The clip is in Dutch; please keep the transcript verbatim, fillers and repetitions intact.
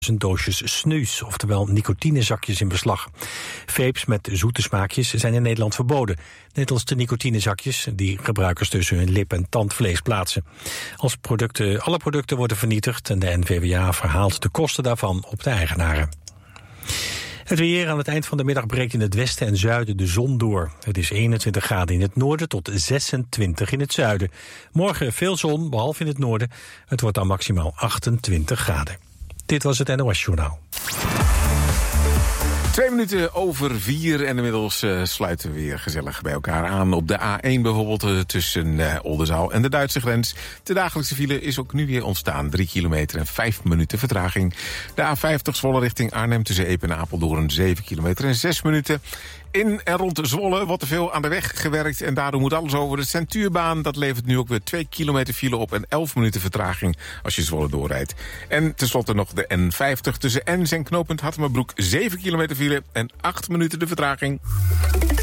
doosjes snuus, oftewel nicotinezakjes in beslag. Vapes met zoete smaakjes zijn in Nederland verboden. Net als de nicotinezakjes die gebruikers tussen hun lip- en tandvlees plaatsen. Als producten, alle producten worden vernietigd en de N V W A verhaalt de kosten daarvan op de eigenaren. Het weer: aan het eind van de middag breekt in het westen en zuiden de zon door. Het is eenentwintig graden in het noorden tot zesentwintig in het zuiden. Morgen veel zon, behalve in het noorden. Het wordt dan maximaal achtentwintig graden. Dit was het N O S-journaal. Twee minuten over vier en inmiddels uh, sluiten we weer gezellig bij elkaar aan. Op de A één bijvoorbeeld uh, tussen uh, Oldenzaal en de Duitse grens. De dagelijkse file is ook nu weer ontstaan. Drie kilometer en vijf minuten vertraging. De A vijftig Zwolle richting Arnhem tussen Epe en Apeldoorn. Zeven kilometer en zes minuten. In en rond Zwolle wordt er veel aan de weg gewerkt en daardoor moet alles over de Centuurbaan. Dat levert nu ook weer twee kilometer file op en elf minuten vertraging als je Zwolle doorrijdt. En tenslotte nog de N vijftig tussen Enns en knooppunt Hattemerbroek. zeven kilometer file en acht minuten de vertraging.